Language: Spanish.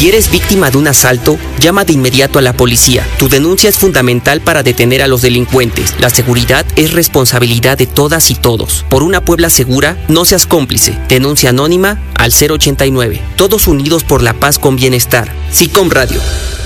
Si eres víctima de un asalto, llama de inmediato a la policía. Tu denuncia es fundamental para detener a los delincuentes. La seguridad es responsabilidad de todas y todos. Por una Puebla segura, no seas cómplice. Denuncia anónima al 089. Todos unidos por la paz con bienestar. SICOM Radio.